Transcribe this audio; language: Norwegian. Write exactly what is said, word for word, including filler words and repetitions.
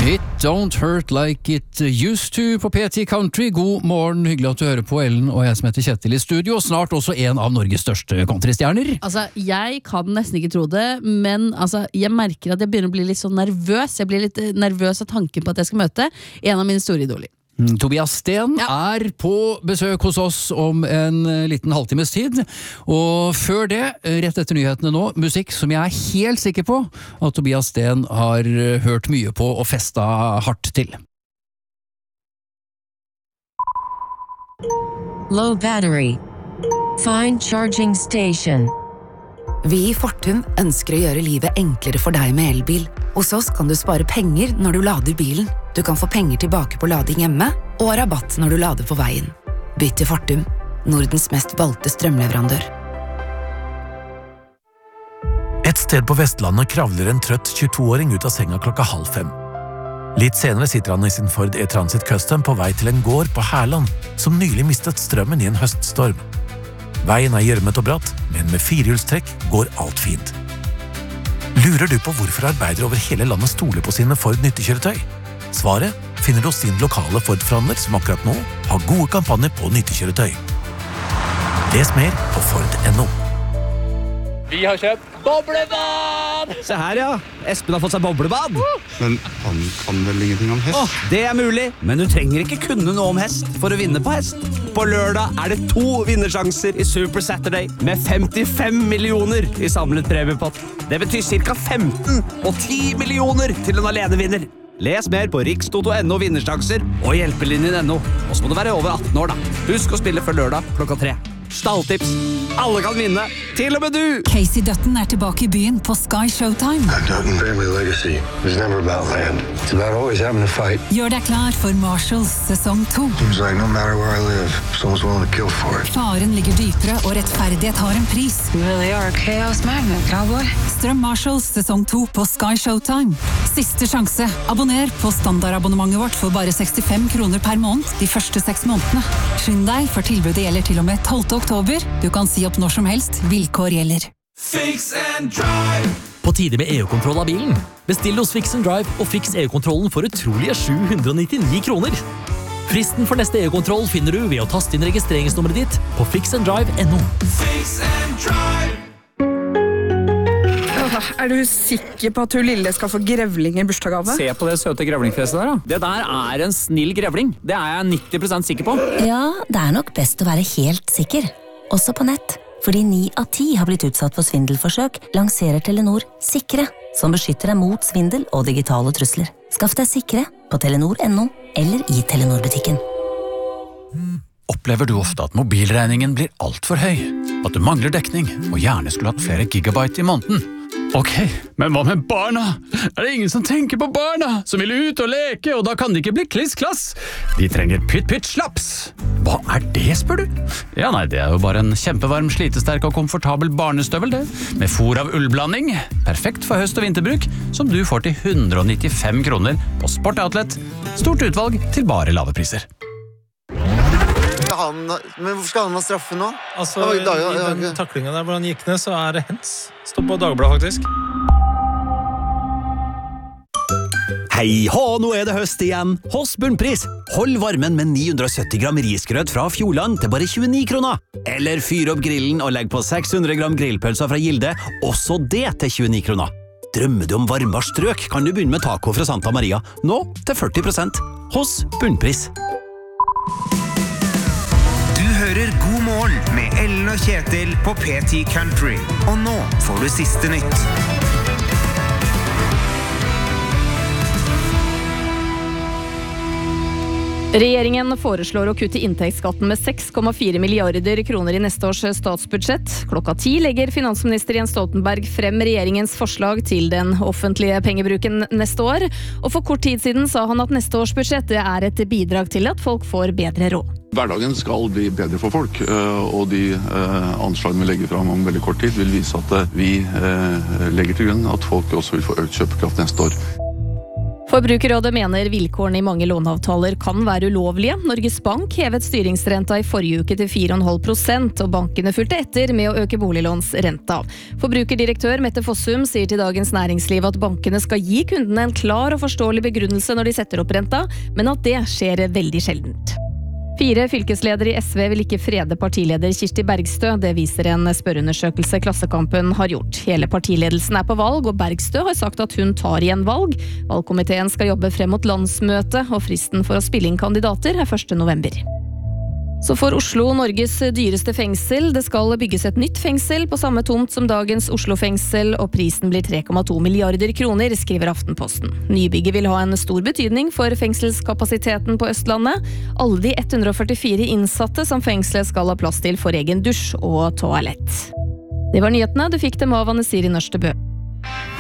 It don't hurt like it used to på P T Country. God morgen, hyggelig at du hører på Ellen, og jeg som heter Kjetil i studio, og snart også en av Norges største countrystjerner. Altså, jeg kan nesten ikke tro det, men altså, jeg merker at jeg begynner å bli litt sånn nervøs. Jeg blir litt nervøs av tanken på at jeg skal møte en av mine store idoler. Tobias Sten ja. er på besøk hos oss om en liten halvtimes tid, og før det, rett etter nyhetene nå, musikk som jeg er helt sikker på at Tobias Sten har hørt mye på og festet hardt til. Low battery. Find charging station. Vi i Fortum ønsker å gjøre livet enklere for deg med elbil. Hos oss kan du spare penger når du lader bilen. Du kan få penger tilbake på lading hjemme, og rabatt når du lader på veien. Bytt til Fortum, Nordens mest valgte strømleverandør. Et sted på Vestlandet kravler en trøtt tjueto-åring ut av senga klokka halv fem. Litt senere sitter han i sin Ford E-Transit Custom på vei til en gård på Herland, som nylig mistet strømmen i en høststorm. Veien er gjørmet og bratt, men med firehjulstrekk går alt fint. Lurer du på hvorfor arbeidere over hele landet stoler på sine Ford nyttekjøretøy? Svaret finner du hos din lokale Ford-forhandler som akkurat nå har gode kampanjer på nyttekjøretøy. Les mer på Ford punktum no. Vi har kjøpt boblebad! Se her, ja. Espen har fått seg boblebad. Men han kan vel ingenting om hest? Åh, det er mulig, men du trenger ikke kunne noe om hest for å vinne på hest. På lørdag er det to vinnersjanser i Super Saturday med femtifem millioner i samlet premiepott. Det betyr cirka femten og ti millioner til en alenevinner. Les mer på rikstoto punktum no vinnersjanser og hjelpelinjen punktum no. Og så må du være over atten år da. Husk å spille før lørdag klokka tre. Stalltips. Alle kan vinne, til og med du! Casey Dutton er tilbake i byen på Sky Showtime. Dutton family legacy is never about land. It's about always having to fight. Gjør deg klar for Marshalls sesong to. Seems like no matter where I live, someone's willing to kill for it. Faren ligger dypere, og rettferdighet har en pris. You really are a chaos magnet, cowboy. Strøm Marshalls sesong to på Sky Showtime. Siste sjanse. Abonner på standardabonnementet vårt for bare sekstifem kroner per måned de første seks månedene. Skynd deg, for tilbudet gjelder til og med tolvte oktober. Du kan si opp når som helst. Vilkår gjelder. Fix and Drive! På tide med E U-kontroll av bilen. Bestill hos Fix and Drive og fiks E U-kontrollen for utrolige sju hundre og nittini kroner. Fristen for neste E U-kontroll finner du ved å taste inn registreringsnummeret ditt på fix and drive punktum no. Fix and Drive! Er du sikker på at hun lille skal få grevling i bursdagsgave? Se på det søte grevlingfjeset der da. Det der er en snill grevling. Det er jeg nitti prosent sikker på. Ja, det er nok best å være helt sikker. Også på nett. Fordi ni av ti har blitt utsatt for svindelforsøk, lanserer Telenor Sikre, som beskytter deg mot svindel og digitale trusler. Skaff deg Sikre på telenor punktum no eller i Telenor-butikken. Opplever du ofte at mobilregningen blir alt for høy? At du mangler dekning og gjerne skulle hatt flere gigabyte i måneden? Ok, men hva med barna? Er det ingen som tenker på barna? Som vil ut og leke, og da kan det ikke bli kliss-klass? De trenger pytt-pytt-slaps. Hva er det, spør du? Ja, nei, det er jo bare en kjempevarm, slitesterk og komfortabel barnestøvel, det. Med fôr av ullblanding. Perfekt for høst- og vinterbruk, som du får til hundre og nittifem kroner på Sport Outlet. Stort utvalg til bare lave priser. Han, men hvorfor skal han ha straffe nå? Altså, i den taklingen der hvor han gikk ned, så er det hens. Står på Dagbladet, faktisk. Hei hå, nå er det høst igjen. Hos Bunnpris. Hold varmen med ni hundre og sytti gram risgrøt fra Fjordland til bare tjueni kroner. Eller fyr opp grillen og legg på seks hundre gram grillpølser fra Gilde, også det til tjueni kroner. Drømmer du om varmere strøk, kan du begynne med taco fra Santa Maria. Nå til førti prosent. Hos Bunnpris. Hører God morgen med Ellen og Kjetil på P T Country. Og nå får du siste nytt. Regjeringen foreslår å kutte inntektsskatten med seks komma fire milliarder kroner i neste års statsbudsjett. Klokka ti legger finansminister Jens Stoltenberg frem regjeringens forslag til den offentlige pengebruken neste år. Og for kort tid siden sa han at neste års budsjett er et bidrag til at folk får bedre råd. Hverdagen skal bli bedre for folk, og de anslagene vi legger fram om veldig kort tid vil vise at vi legger til grunn at folk også vil få økt kjøpekraft neste år. Forbrukerrådet mener vilkårene i mange låneavtaler kan være ulovlige. Norges Bank hevet styringsrenta i forrige uke til fire komma fem prosent, og bankene fulgte etter med å øke boliglånsrenta. Forbrukerdirektør Mette Fossum sier til Dagens Næringsliv at bankene skal gi kundene en klar og forståelig begrunnelse når de setter opp renta, men at det skjer veldig sjeldent. Fire fylkesledere i S V vil ikke frede partileder Kirsti Bergstø. Det viser en spørreundersøkelse Klassekampen har gjort. Hele partiledelsen er på valg, og Bergstø har sagt at hun tar igjen valg. Valgkomiteen skal jobbe frem mot landsmøte, og fristen for å spille inn kandidater er første november. Så får Oslo Norges dyreste fengsel. Det skal bygges et nytt fengsel på samme tomt som dagens Oslo-fengsel, og prisen blir tre komma to milliarder kroner, skriver Aftenposten. Nybygget vil ha en stor betydning for fengselskapasiteten på Østlandet. Alle de ett hundre førtifire innsatte som fengselet skal ha plass til for egen dusj og toalett. Det var nyhetene. Du fikk dem av Anne Siri Nørstebø.